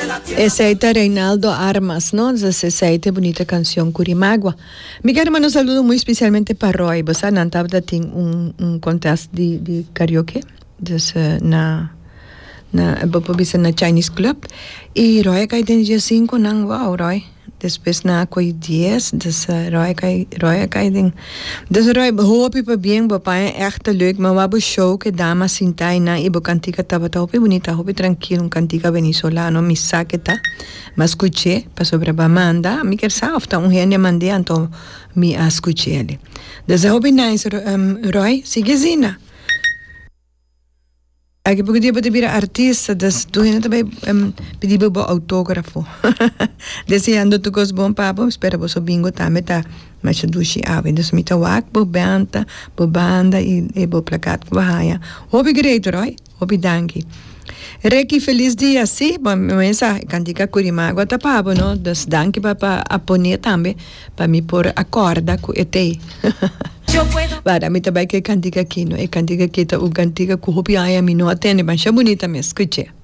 Essa é Reinaldo Armas, ¿no? Essa é a bonita canção Curimágua. Me quero mandar um saludo muito especialmente para Roy. Você não estava tem contest de karaoke na Chinese Club. E Roy cai tem dia 5 nang wow Roy. Depois na coi 10, dus Roy cai tem. Dus Roy hoop je bem, papai é echt leuk, maar wat we show que dama sintai na ibo cantica tava hoop bonita, hoop tranquilo, cantica venezolano, mi sa que tá. Mas escuché, pa sobre bamanda, mi quer sa ofta gente mandei então mi a escuché ele. Dus hoop nice Roy, sigue zina. Aqui porque dia para virar artista, das tu ainda também pedir para autógrafo. Desejando tu cos bom papo, espera você bingo também tá, mas tu se ave, dus me tá wak, banda e bo placat bahaya. Hope great, Roy. Hope danke. Reki feliz dia, sim, bom, mensa cantica Curimágua tá papo, no? Dus danke para apoiar também, para me pôr a corda com ET. Para mim também que cantica aqui, não é cantica que tá o cantica com hopi aya me não atende, mas é bonita mesmo, escute.